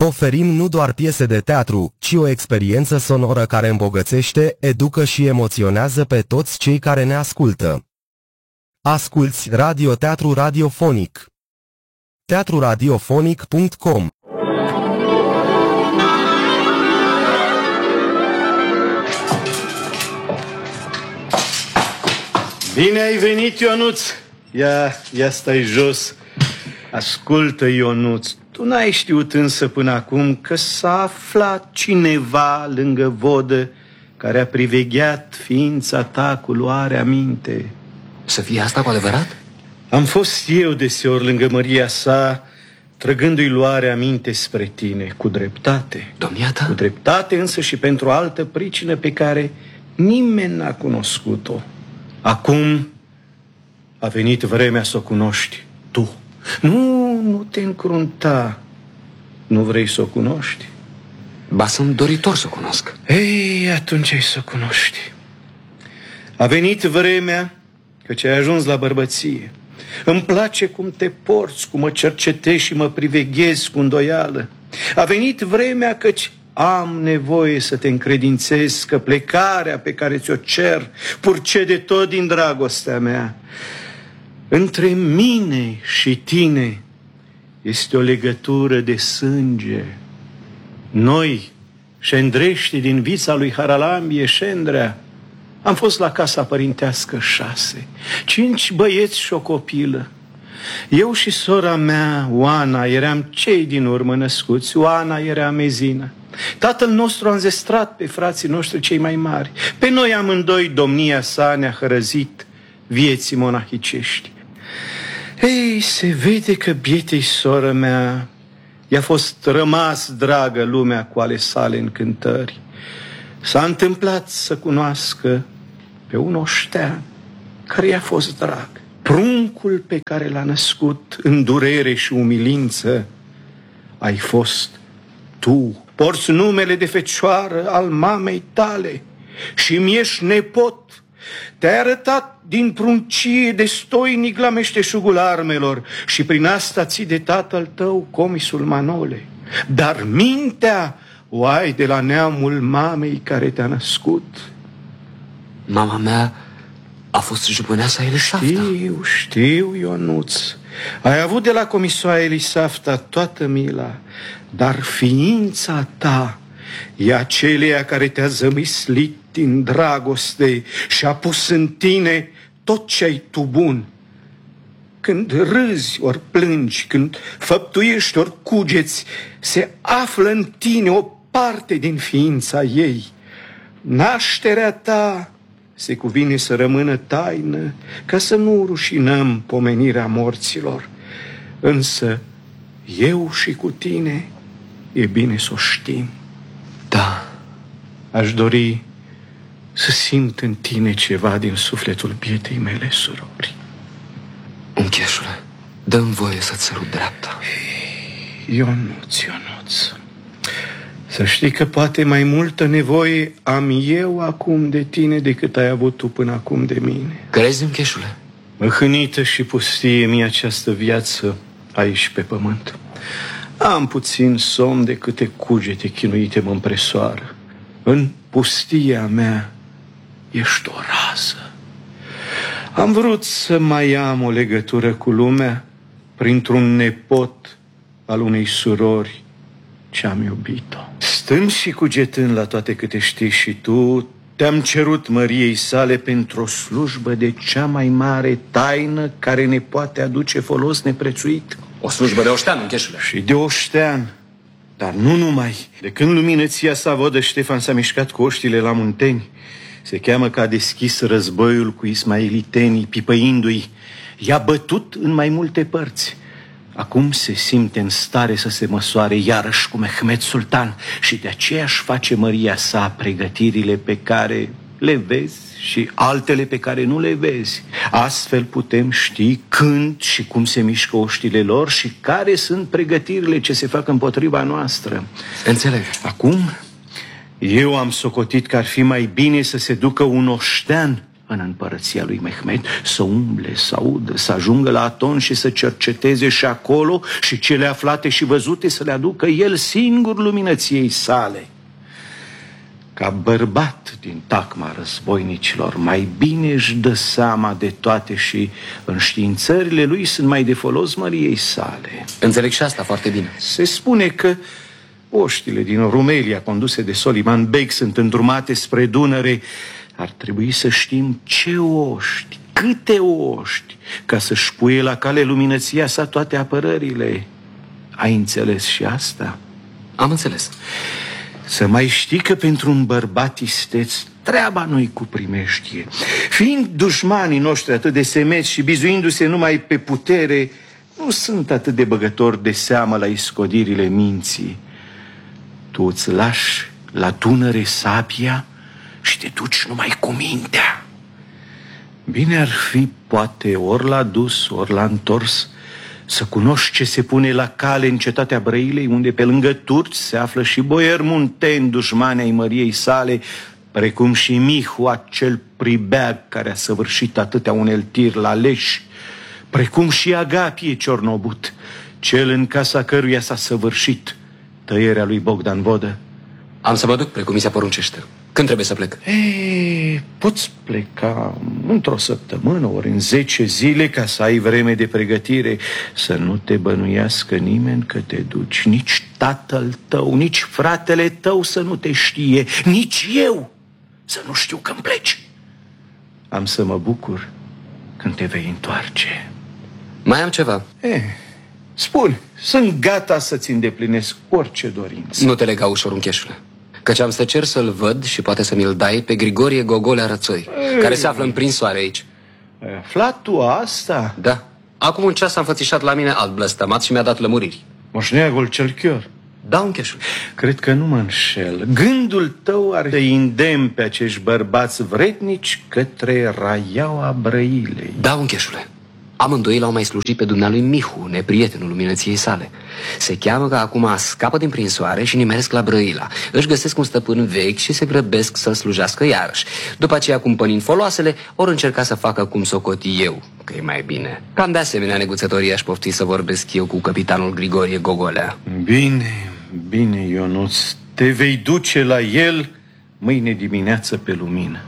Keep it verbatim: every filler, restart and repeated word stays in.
oferim nu doar piese de teatru, ci o experiență sonoră care îmbogățește, educă și emoționează pe toți cei care ne ascultă. Asculți radioteatru radiofonic. teatru radiofonic punct com. Bine ai venit, Ionuț! Ia, ia stai jos. Ascultă, Ionuț, tu n-ai știut însă până acum că s-a aflat cineva lângă vodă care a privegheat ființa ta cu luarea minte. Să fie asta cu adevărat? Am fost eu deseori lângă măria sa, trăgându-i luarea minte spre tine, cu dreptate. Domnia ta? Cu dreptate, însă și pentru altă pricină pe care nimeni n-a cunoscut-o. Acum a venit vremea să o cunoști tu. Nu, nu te încrunta. Nu vrei să o cunoști? Ba, sunt doritor să o cunosc. Ei, atunci ai să o cunoști. A venit vremea, căci ai ajuns la bărbăție. Îmi place cum te porți, cum mă cercetezi și mă priveghezi cu îndoială. A venit vremea, căci am nevoie să te încredințez că plecarea pe care ți-o cer purcede tot din dragostea mea. Între mine și tine este o legătură de sânge. Noi, șendrești din vița lui Haralambie Șendrea, am fost la casa părintească șase, cinci băieți și o copilă. Eu și sora mea, Oana, eram cei din urmă născuți. Oana era mezină. Tatăl nostru a înzestrat pe frații noștri cei mai mari. Pe noi amândoi domnia sa ne-a hărăzit vieții monahicești. Ei, se vede că bietei soră mea i-a fost rămas dragă lumea cu ale sale încântări. S-a întâmplat să cunoască pe un oștean care i-a fost drag. Pruncul pe care l-a născut în durere și umilință ai fost tu. Porți numele de fecioară al mamei tale și mi-ești nepot. Te-ai arătat din pruncie de stoinic la meșteșugul armelor și prin asta ții de tatăl tău, comisul Manole. Dar mintea o ai de la neamul mamei care te-a născut. Mama mea a fost jupâneasa Elisafta. Știu, știu, Ionuț. Ai avut de la comisoa Elisafta toată mila, dar ființa ta e aceleia care te-a zămislit din dragoste și a pus în tine tot ce ai tu bun. Când râzi ori plângi, când făptuiești ori cugeți, se află în tine o parte din ființa ei. Nașterea ta se cuvine să rămână taină, ca să nu rușinăm pomenirea morților. Însă eu și cu tine e bine să o știm. Da. Aș dori să simt în tine ceva din sufletul bietei mele surori. Uncheșule, dă-mi voie să-ți sărut dreapta. Ionuț, Ionuț, să știi că poate mai multă nevoie am eu acum de tine decât ai avut tu până acum de mine. Crezi, uncheșule? Măhânită și pustie mi această viață aici pe pământ. Am puțin somn de câte cugete chinuite mă împresoară. În pustia mea ești o rază. Am vrut să mai am o legătură cu lumea printr-un nepot al unei surori ce am iubit-o. Stând și cugetând la toate câte știi și tu, te-am cerut măriei sale pentru o slujbă de cea mai mare taină care ne poate aduce folos neprețuit. O slujbă de oștean, uncheșule. Și de oștean, dar nu numai. De când luminăția sa vodă Ștefan s-a mișcat cu oștile la Munteni, se cheamă că a deschis războiul cu ismailitenii, pipăindu-i. I-a bătut în mai multe părți. Acum se simte în stare să se măsoare iarăși cu Mehmed Sultan și de aceea își face măria sa pregătirile pe care le vezi și altele pe care nu le vezi. Astfel putem ști când și cum se mișcă oștile lor și care sunt pregătirile ce se fac împotriva noastră. Înțeleg. Acum, eu am socotit că ar fi mai bine să se ducă un oștean în împărăția lui Mehmed, să umble, să audă, să ajungă la Aton și să cerceteze și acolo și cele aflate și văzute să le aducă el singur luminăției sale. Ca bărbat din tacma războinicilor, mai bine își dă seama de toate și înștiințările lui sunt mai de folos măriei sale. Înțeleg și asta foarte bine. Se spune că oștile din Rumelia, conduse de Soliman Beg, sunt îndrumate spre Dunăre. Ar trebui să știm ce oști, câte oști, ca să-și puie la cale luminăția sa toate apărările. Ai înțeles și asta? Am înțeles. Să mai știi că pentru un bărbat isteț treaba nu-i cu primeștie. Fiind dușmanii noștri atât de semeți și bizuindu-se numai pe putere, nu sunt atât de băgători de seamă la iscodirile minții. Tu îți lași la Dunăre sabia și te duci numai cu mintea. Bine ar fi, poate, ori l-a dus, ori l-a întors, să cunoști ce se pune la cale în cetatea Brăilei, unde pe lângă turci se află și boieri munteni, dușmani ai măriei sale, precum și Mihu, acel pribeag care a săvârșit atâtea uneltiri la leși, precum și Agapie Ciornobut, cel în casa căruia s-a săvârșit tăierea lui Bogdan Vodă. Am să mă duc precum mi se poruncește. Când trebuie să plec? Ei, poți pleca într-o săptămână, ori în zece zile, ca să ai vreme de pregătire. Să nu te bănuiască nimeni că te duci, nici tatăl tău, nici fratele tău să nu te știe, nici eu să nu știu când pleci. Am să mă bucur când te vei întoarce. Mai am ceva. Eh, spune, sunt gata să-ți îndeplinesc orice dorință. Nu te lega ușor, uncheșule, căci am să cer să-l văd și poate să mi-l dai pe Grigorie Gogolea Rățoi, Ei. care se află în prinsoare aici. Ai aflat tu asta? Da. Acum un ceas a înfățișat la mine alt blăstămat și mi-a dat lămuriri. Moșneagul cel chior. Da, uncheșule. Cred că nu mă înșel. Gândul tău are să îndemn pe acești bărbați vrednici către raiaua Brăilei. Da, uncheșule. Amândoi l-au mai slujit pe dumnealui Mihu, neprietenul luminăției sale. Se cheamă că acum scapă din prinsoare și nimeresc la Brăila. Își găsesc un stăpân vechi și se grăbesc să-l slujească iarăși. După aceea, cumpănind foloasele, ori încerca să facă cum socoti eu, că e mai bine. Cam de asemenea negusătorii aș pofti să vorbesc eu cu capitanul Grigorie Gogolea. Bine, bine, Ionuț, te vei duce la el mâine dimineață pe lumină.